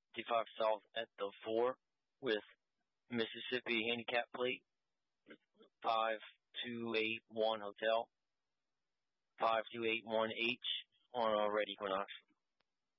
55 South at the 4 with Mississippi handicap plate 5281 Hotel 5281H on Red Equinox.